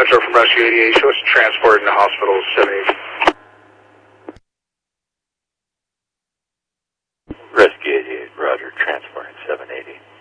Metro from Rescue 88. Show us transport in the hospital 780. Rescue 88, roger, transport 780.